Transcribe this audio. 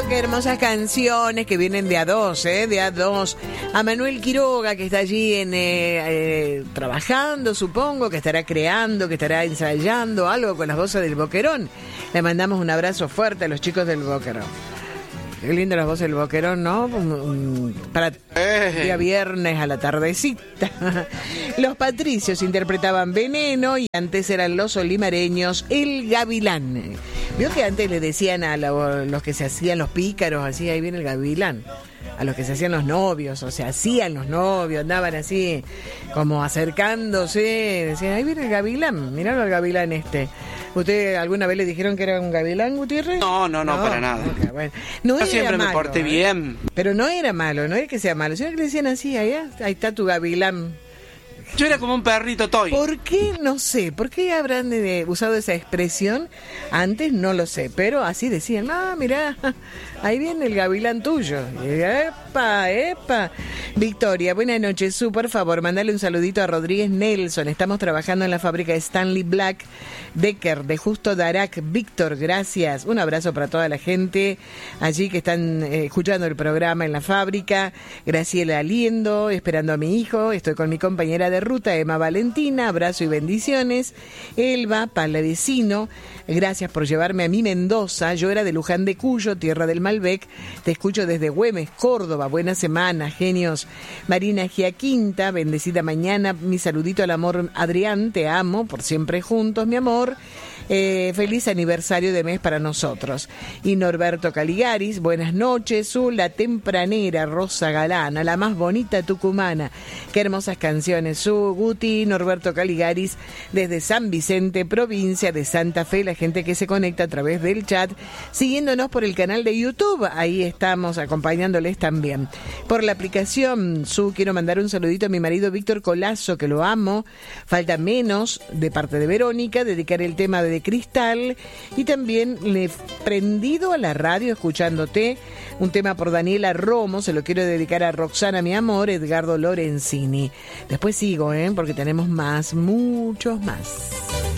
qué hermosas canciones que vienen de a dos, de a dos. A Manuel Quiroga, que está allí trabajando, supongo, que estará creando, que estará ensayando algo con las voces del Boquerón. Le mandamos un abrazo fuerte a los chicos del Boquerón. Qué lindo las voces del Boquerón, ¿no? Para día viernes a la tardecita. Los Patricios interpretaban Veneno y antes eran los olimareños El Gavilán. Vio que antes le decían a los que se hacían los pícaros, así, ahí viene el gavilán. A los que se hacían los novios, o se hacían los novios, andaban así como acercándose, decían, ahí viene el gavilán, mirá al gavilán este. ¿Usted alguna vez le dijeron que era un gavilán, Gutiérrez? No, para nada. Okay, bueno. No yo era siempre malo, me porté bien. Pero no era malo, no es que sea malo, sino que le decían así, ahí está tu gavilán. Yo era como un perrito toy. ¿Por qué? No sé. ¿Por qué habrán usado esa expresión? Antes no lo sé, pero así decían, mirá, ahí viene el gavilán tuyo. ¡Epa! Victoria, buenas noches. Por favor, mandale un saludito a Rodríguez Nelson. Estamos trabajando en la fábrica Stanley Black Decker de Justo Darac. Víctor, gracias. Un abrazo para toda la gente allí que están escuchando el programa en la fábrica. Graciela Aliendo, esperando a mi hijo. Estoy con mi compañera de ruta, Emma Valentina. Abrazo y bendiciones. Elba Palavecino, gracias por llevarme a mi Mendoza. Yo era de Luján de Cuyo, tierra del Malbec. Te escucho desde Güemes, Córdoba. Buena semana, genios. Marina Giaquinta, bendecida mañana. Mi saludito al amor Adrián, te amo, por siempre juntos, mi amor. Feliz aniversario de mes para nosotros. Y Norberto Caligaris, buenas noches. La tempranera Rosa Galana, la más bonita tucumana. Qué hermosas canciones. Guti, Norberto Caligaris, desde San Vicente, provincia de Santa Fe, la gente que se conecta a través del chat, siguiéndonos por el canal de YouTube, ahí estamos acompañándoles también. Por la aplicación, quiero mandar un saludito a mi marido Víctor Colazo, que lo amo. Falta menos, de parte de Verónica, dedicar el tema de Cristal, y también le he prendido a la radio escuchándote, un tema por Daniela Romo, se lo quiero dedicar a Roxana, mi amor, Edgardo Lorenzini. Después sigo, porque tenemos muchos más.